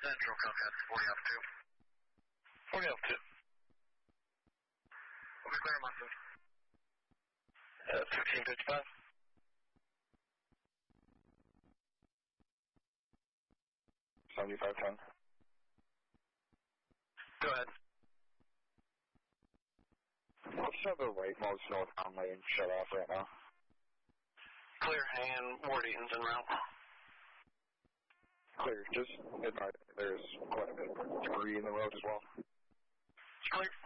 Central, copy that. 40 off 2. 40 off 2. We'll be clear, Mustang. 1555. $7510. Go ahead. Let's have the right most northbound lane shut off right now. Clear, and Ward Eaton's en route. Clear, just admire there's quite a bit of debris in the road as well. Clear.